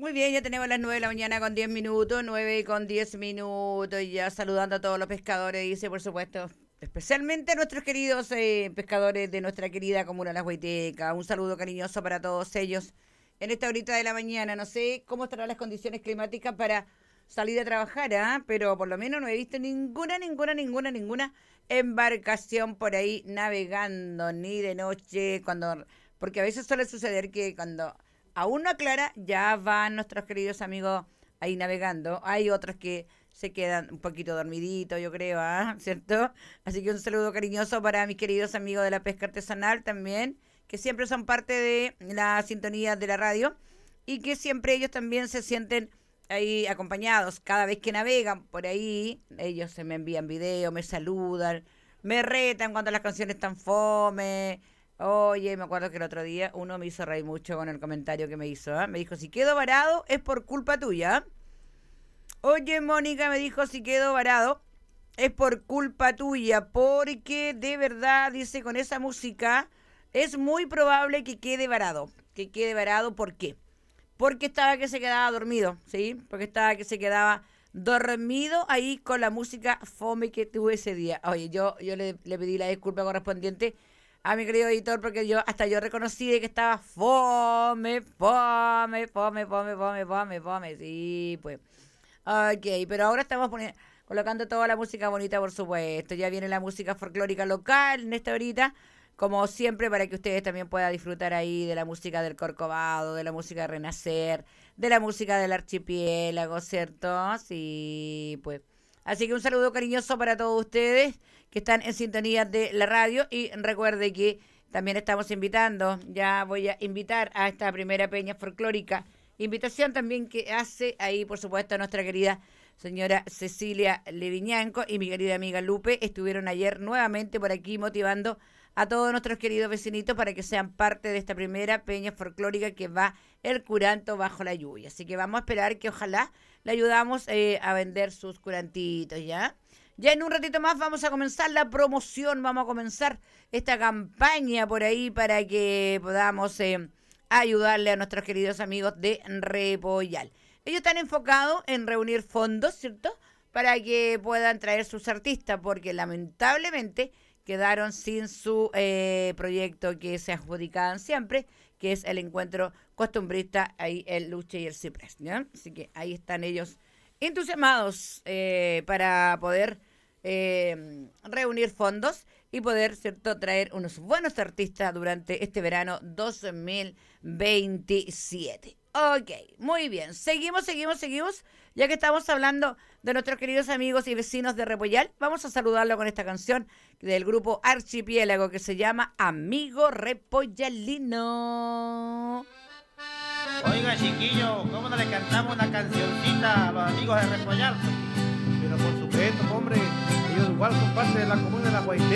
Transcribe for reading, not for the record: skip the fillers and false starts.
Muy bien, ya tenemos las 9 de la mañana con 10 minutos, 9 con 10 minutos, y ya saludando a todos los pescadores, dice, por supuesto, especialmente a nuestros queridos pescadores de nuestra querida comuna La Huayteca. Un saludo cariñoso para todos ellos en esta horita de la mañana. No sé cómo estarán las condiciones climáticas para salir a trabajar, ¿ah? Pero por lo menos no he visto ninguna embarcación por ahí navegando, ni de noche, porque a veces suele suceder que cuando aún no aclara, ya van nuestros queridos amigos ahí navegando. Hay otros que se quedan un poquito dormiditos, yo creo, ¿ah? ¿Cierto? Así que un saludo cariñoso para mis queridos amigos de la pesca artesanal también, que siempre son parte de la sintonía de la radio y que siempre ellos también se sienten ahí acompañados. Cada vez que navegan por ahí, ellos se me envían videos, me saludan, me retan cuando las canciones están fome. Oye, me acuerdo que el otro día uno me hizo reír mucho con el comentario que me hizo, ¿eh? Me dijo, si quedo varado es por culpa tuya. Oye, Mónica, me dijo, si quedo varado es por culpa tuya, porque de verdad, dice, con esa música es muy probable que quede varado. Que quede varado, ¿por qué? Porque estaba que se quedaba dormido, ¿sí? Porque estaba que se quedaba dormido ahí con la música fome que tuve ese día. Oye, yo le pedí la disculpa correspondiente a mi querido editor, porque yo reconocí de que estaba fome. Sí, pues. Ok, pero ahora estamos colocando toda la música bonita, por supuesto. Ya viene la música folclórica local en esta horita, como siempre, para que ustedes también puedan disfrutar ahí de la música del Corcovado, de la música de Renacer, de la música del archipiélago, ¿cierto? Sí, pues. Así que un saludo cariñoso para todos ustedes que están en sintonía de la radio, y recuerde que también estamos invitando, ya voy a invitar a esta primera peña folclórica, invitación también que hace ahí, por supuesto, nuestra querida señora Cecilia Leviñanco y mi querida amiga Lupe. Estuvieron ayer nuevamente por aquí motivando a todos nuestros queridos vecinitos para que sean parte de esta primera peña folclórica que va el curanto bajo la lluvia. Así que vamos a esperar que ojalá le ayudamos a vender sus curantitos, ¿ya? Ya en un ratito más vamos a comenzar la promoción, vamos a comenzar esta campaña por ahí para que podamos ayudarle a nuestros queridos amigos de Repollal. Ellos están enfocados en reunir fondos, ¿cierto?, para que puedan traer sus artistas, porque lamentablemente quedaron sin su proyecto que se adjudicaban siempre, que es el encuentro costumbrista, ahí el Luche y el Ciprés, ¿ya? Así que ahí están ellos entusiasmados para poder reunir fondos y poder, ¿cierto?, traer unos buenos artistas durante este verano 2027. Ok, muy bien. Seguimos. Ya que estamos hablando de nuestros queridos amigos y vecinos de Repollal, vamos a saludarlo con esta canción del grupo Archipiélago que se llama Amigo Repollalino. Oiga, chiquillo, ¿cómo no le cantamos una cancioncita a los amigos de Repollal? Pero por supuesto, hombre, ellos igual son parte de la comuna de La Huayteca.